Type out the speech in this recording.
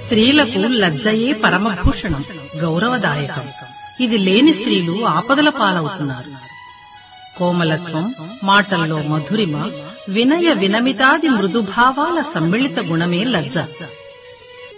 స్త్రీలకు లజ్జయే పరమభూషణం, గౌరవదాయకం. ఇది లేని స్త్రీలు ఆపదల పాలవుతున్నారు. కోమలత్వం, మాటల్లో మధురిమ, వినయ వినమితాది మృదుభావాల సమ్మిళిత గుణమే లజ్జ.